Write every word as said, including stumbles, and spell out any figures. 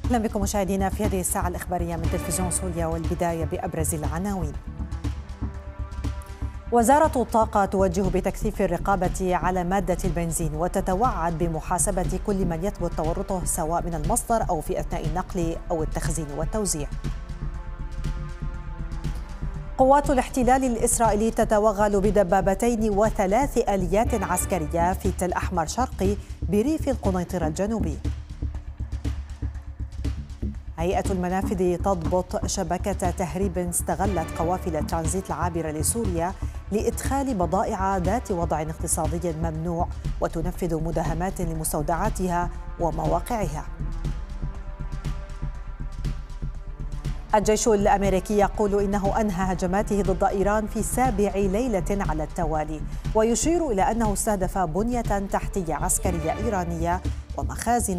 أهلا بكم مشاهدينا في هذه الساعة الإخبارية من تلفزيون سوريا، والبداية بأبرز العناوين. وزارة الطاقة توجه بتكثيف الرقابة على مادة البنزين وتتوعد بمحاسبة كل من يثبت تورطه سواء من المصدر أو في أثناء النقل أو التخزين والتوزيع. قوات الاحتلال الإسرائيلي تتوغل بدبابتين وثلاث آليات عسكرية في تل أحمر شرقي بريف القنيطرة الجنوبي. هيئة المنافذ تضبط شبكة تهريب استغلت قوافل الترانزيت العابرة لسوريا لإدخال بضائع ذات وضع اقتصادي ممنوع وتنفذ مداهمات لمستودعاتها ومواقعها. الجيش الأمريكي يقول إنه أنهى هجماته ضد إيران في سابع ليلة على التوالي، ويشير إلى أنه استهدف بنية تحتية عسكرية إيرانية ومخازن